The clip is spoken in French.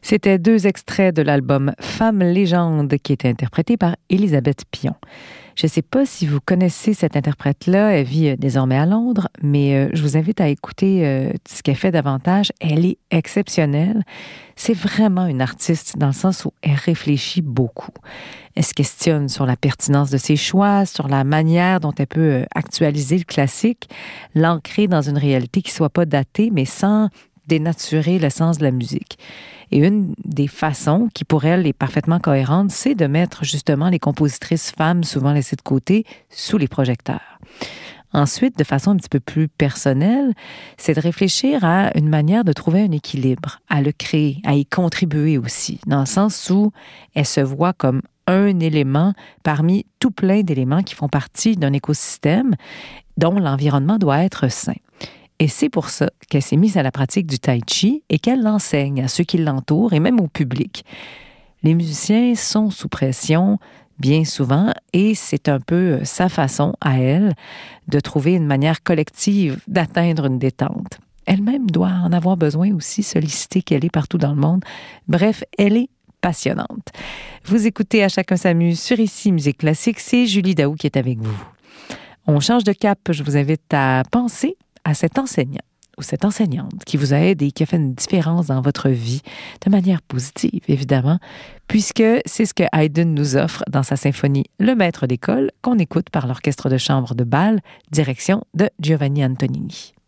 C'était 2 extraits de l'album Femme légende qui était interprété par Élisabeth Pion. Je ne sais pas si vous connaissez cette interprète-là, elle vit désormais à Londres, mais je vous invite à écouter ce qu'elle fait davantage. Elle est exceptionnelle. C'est vraiment une artiste dans le sens où elle réfléchit beaucoup. Elle se questionne sur la pertinence de ses choix, sur la manière dont elle peut actualiser le classique, l'ancrer dans une réalité qui ne soit pas datée, mais sans dénaturer l'essence de la musique. Et une des façons qui, pour elle, est parfaitement cohérente, c'est de mettre justement les compositrices femmes, souvent laissées de côté, sous les projecteurs. Ensuite, de façon un petit peu plus personnelle, c'est de réfléchir à une manière de trouver un équilibre, à le créer, à y contribuer aussi, dans le sens où elle se voit comme un élément parmi tout plein d'éléments qui font partie d'un écosystème dont l'environnement doit être sain. Et c'est pour ça qu'elle s'est mise à la pratique du tai chi et qu'elle l'enseigne à ceux qui l'entourent et même au public. Les musiciens sont sous pression bien souvent et c'est un peu sa façon à elle de trouver une manière collective d'atteindre une détente. Elle-même doit en avoir besoin aussi, sollicitée qu'elle est partout dans le monde. Bref, elle est passionnante. Vous écoutez À chacun s'amuse sur Ici Musique Classique, c'est Julie Daou qui est avec vous. On change de cap, je vous invite à penser à cet enseignant ou cette enseignante qui vous aide et qui a fait une différence dans votre vie de manière positive, évidemment, puisque c'est ce que Haydn nous offre dans sa symphonie Le Maître d'école, qu'on écoute par l'Orchestre de chambre de Bâle, direction de Giovanni Antonini.